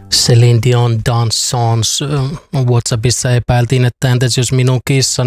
Céline Dion Dansons. WhatsAppissa epäiltiin, että entäs jos minun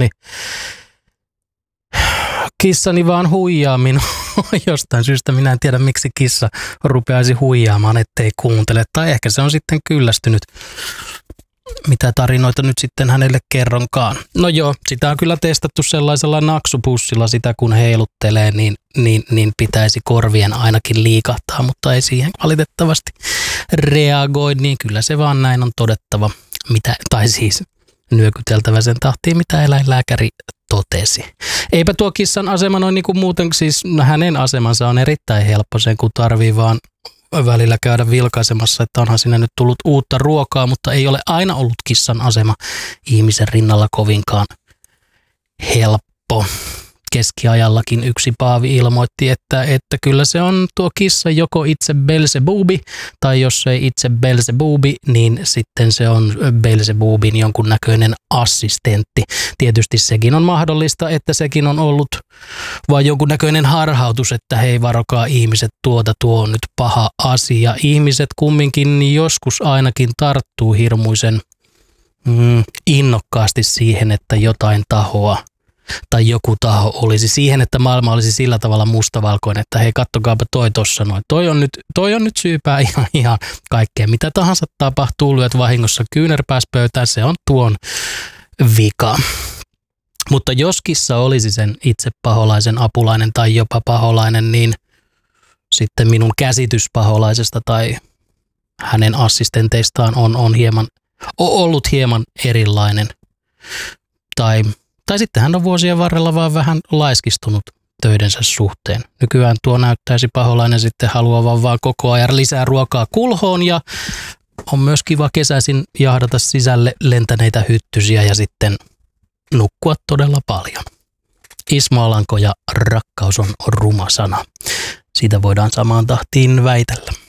kissani vaan huijaa minua. Jostain syystä minä en tiedä, miksi kissa rupeaisi huijaamaan, ettei kuuntele. Tai ehkä se on sitten kyllästynyt, mitä tarinoita nyt sitten hänelle kerronkaan. No joo, sitä on kyllä testattu sellaisella naksupussilla, sitä kun heiluttelee, niin pitäisi korvien ainakin liikahtaa, mutta ei siihen valitettavasti reagoi, niin kyllä se vaan näin on todettava, tai siis nyökyteltävä sen tahtiin, mitä eläinlääkäri totesi. Eipä tuo kissan asema noin niin kuin muuten, siis hänen asemansa on erittäin helppo sen, kun tarvii vaan välillä käydä vilkaisemassa, että onhan sinne nyt tullut uutta ruokaa, mutta ei ole aina ollut kissan asema ihmisen rinnalla kovinkaan helppo. Keskiajallakin yksi paavi ilmoitti, että kyllä se on tuo kissa joko itse Belzebubi, tai jos ei itse Belzebubi, niin sitten se on Belzebubin jonkunnäköinen assistentti. Tietysti sekin on mahdollista, että sekin on ollut vain jonkunnäköinen harhautus, että hei varokaa ihmiset, tuo on nyt paha asia. Ihmiset kumminkin joskus ainakin tarttuu hirmuisen innokkaasti siihen, että jotain tahoa tai joku taho olisi siihen, että maailma olisi sillä tavalla mustavalkoinen, että hei kattokaapa toi tossa noin. Toi on nyt syypää ihan kaikkea. Mitä tahansa tapahtuu, lyöt vahingossa kyynärpääs pöytään, se on tuon vika. Mutta jos kissa olisi sen itse paholaisen apulainen tai jopa paholainen, niin sitten minun käsitys paholaisesta tai hänen assistenteistaan on ollut hieman erilainen. Tai sitten hän on vuosien varrella vaan vähän laiskistunut töidensä suhteen. Nykyään tuo näyttäisi paholainen sitten haluavan vaan koko ajan lisää ruokaa kulhoon ja on myös kiva kesäisin jahdata sisälle lentäneitä hyttysiä ja sitten nukkua todella paljon. Ismo Alanko ja rakkaus on ruma sana. Siitä voidaan samaan tahtiin väitellä.